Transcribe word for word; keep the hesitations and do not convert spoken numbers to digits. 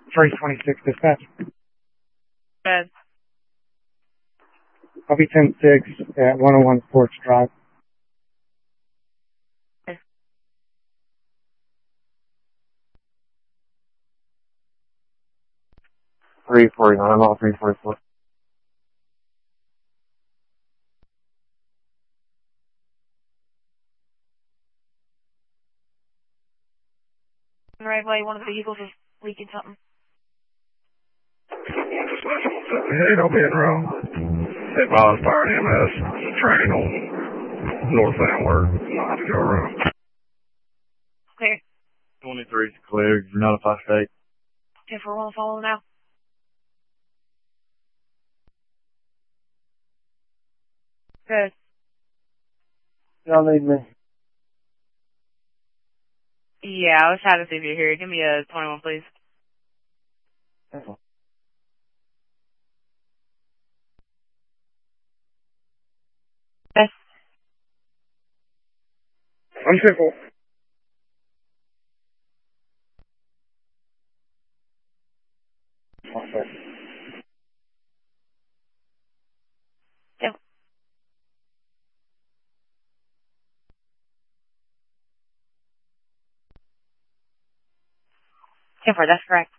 three twenty-six dispatch. Bed. Copy ten six at one oh one Sports Drive. Okay. three forty-nine, I'm all three forty-four. On the right way, one of the vehicles is leaking something. Hey, no being wrong. Eight miles per hour M S. Train on northbound word. Not to go around. Clear. twenty-three is clear. You're not a five state. ten four one, follow now. Good. Y'all need me. Yeah, I was trying to see if you're here. Give me a twenty-one, please. That's all. Yes. I'm simple. Okay. Yep. ten four, that's correct.